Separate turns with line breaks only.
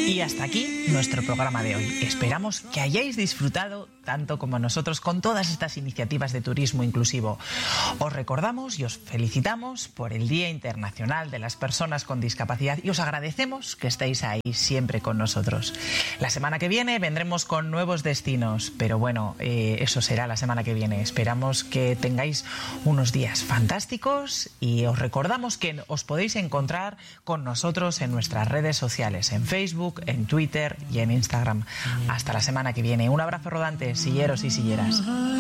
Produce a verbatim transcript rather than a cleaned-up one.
Y hasta aquí nuestro programa de hoy. Esperamos que hayáis disfrutado tanto como nosotros con todas estas iniciativas de turismo inclusivo. Os recordamos y os felicitamos por el Día Internacional de las Personas con Discapacidad y os agradecemos que estéis ahí siempre con nosotros. La semana que viene vendremos con nuevos destinos, pero bueno, eh, eso será la semana que viene. Esperamos que tengáis unos días fantásticos y os recordamos que os podéis encontrar con nosotros en nuestras redes sociales, en Facebook, en Twitter y en Instagram. Hasta la semana que viene. Un abrazo rodante, silleros y silleras.